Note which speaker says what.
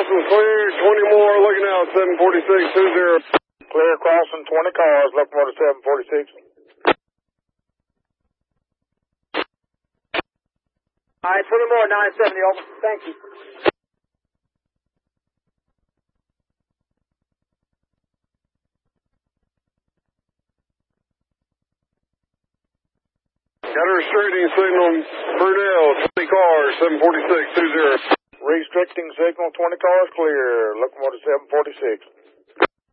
Speaker 1: crossing clear, 20 more looking out, 746-20.
Speaker 2: Clear crossing, 20 cars, locomotive 746.
Speaker 3: All right, 20 more, 970, over. Thank you.
Speaker 1: Got a restricting signal, Brunel, 20 cars, 746-20.
Speaker 2: Restricting signal, 20 cars clear, locomotive 746.